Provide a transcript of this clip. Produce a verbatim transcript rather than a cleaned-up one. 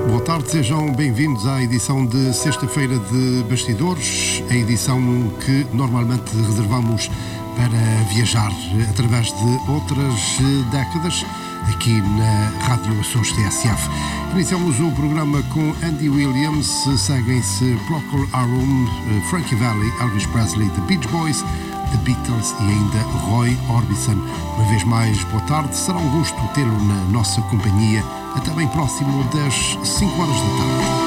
Boa tarde, sejam bem-vindos à edição de sexta-feira de Bastidores, a edição que normalmente reservamos para viajar através de outras décadas aqui na Rádio Açores T S F. Iniciamos o programa com Andy Williams, seguem-se Procol Harum, Frankie Valli, Elvis Presley, The Beach Boys, The Beatles e ainda Roy Orbison. Uma vez mais, boa tarde, será um gosto tê-lo na nossa companhia até bem próximo das cinco horas da tarde.